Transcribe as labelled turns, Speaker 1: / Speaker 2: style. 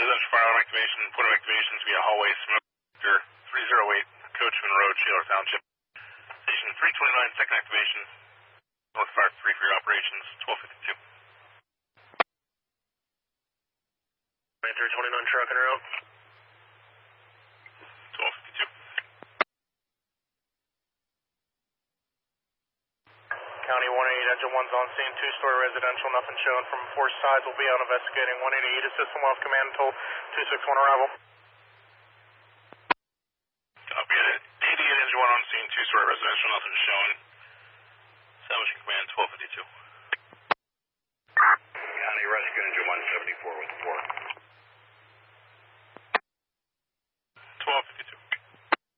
Speaker 1: residential fire alarm activation, point of activations via hallway smoke sector 308, Coachman Road, Shaler Township. Station 329, second activation, North Fire 3 for your operations, 1252.
Speaker 2: Enter 29 truck en route.
Speaker 1: 1252.
Speaker 2: County 188, engine 1's on scene, two-story residential, nothing showing from four sides. Will be out investigating. 188 to system, will have command until 261 arrival.
Speaker 1: Copy it. 88, engine 1 on scene, two-story residential, nothing showing. Establishing command, 1252.